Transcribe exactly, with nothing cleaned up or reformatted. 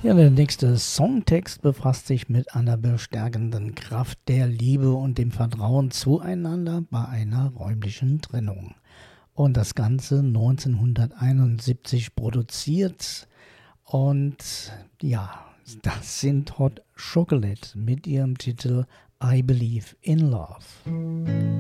Ja, der nächste Songtext befasst sich mit einer bestärkenden Kraft der Liebe und dem Vertrauen zueinander bei einer räumlichen Trennung. Und das Ganze neunzehnhunderteinundsiebzig produziert. Und ja, das sind Hot Chocolate mit ihrem Titel I Believe in Love.